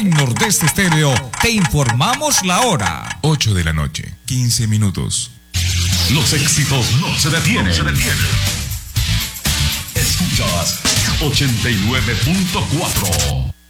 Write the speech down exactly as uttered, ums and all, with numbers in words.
En Nordeste Estéreo te informamos la hora. ocho de la noche, quince minutos. Los éxitos no se detienen. No se detienen. Escuchas ochenta y nueve punto cuatro.